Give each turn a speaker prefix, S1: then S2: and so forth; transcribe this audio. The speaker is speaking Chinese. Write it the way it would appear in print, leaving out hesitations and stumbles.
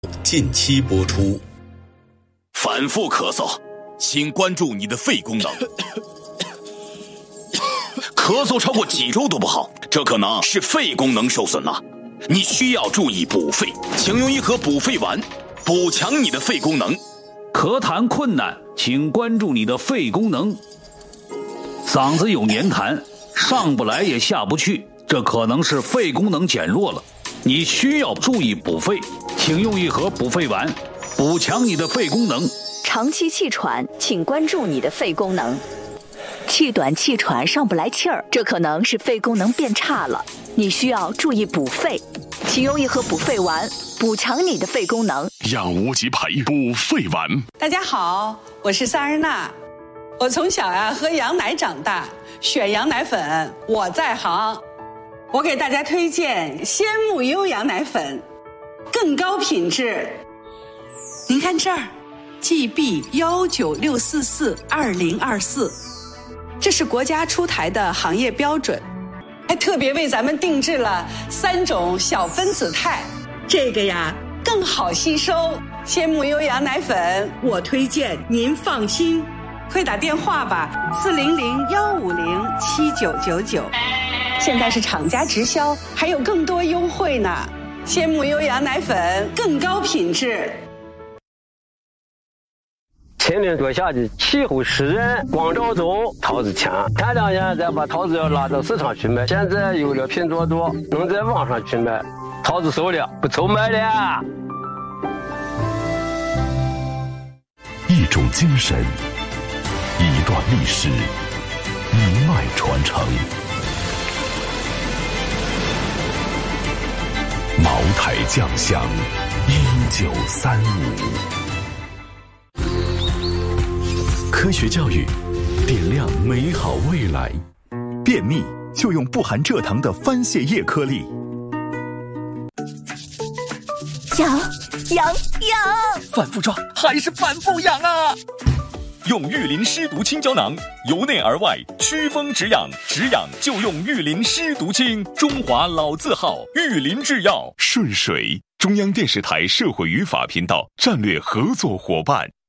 S1: 近期播出。
S2: 反复咳嗽，请关注你的肺功能。咳嗽超过几周都不好，这可能是肺功能受损了。你需要注意补肺，请用一盒补肺丸，补强你的肺功能。
S3: 咳痰困难，请关注你的肺功能。嗓子有黏痰，上不来也下不去，这可能是肺功能减弱了。你需要注意补肺，请用一盒补肺丸，补强你的肺功能。
S4: 长期气喘，请关注你的肺功能。气短气喘上不来气儿，这可能是肺功能变差了，你需要注意补肺，请用一盒补肺丸，补强你的肺功能。
S5: 养无极培补肺丸。
S6: 大家好，我是萨日娜，我从小喝羊奶长大，选羊奶粉我在行。我给大家推荐鲜木优羊奶粉，更高品质。您看这儿 GB196442024，这是国家出台的行业标准，还特别为咱们定制了3种小分子肽，这个更好吸收。鲜木优羊奶粉我推荐，您放心。快打电话吧，400-150-7999。现在是厂家直销，还有更多优惠呢。鲜木优羊奶粉更高品质。
S7: 前年多下的气候湿润，光照足，桃子强。前2年再把桃子要拉到市场去卖，现在有了拼多多，能在网上去卖。桃子熟了，不愁卖了。
S5: 一种精神，一段历史，一脉传承。茅台酱香1935。
S8: 科学教育，点亮美好未来。便秘就用不含蔗糖的番泻叶颗粒。
S4: 痒，
S9: 反复抓还是反复痒啊！用玉林湿毒清胶囊，由内而外祛风止痒，止痒就用玉林湿毒清，中华老字号玉林制药。
S5: 顺水，中央电视台社会与法频道战略合作伙伴。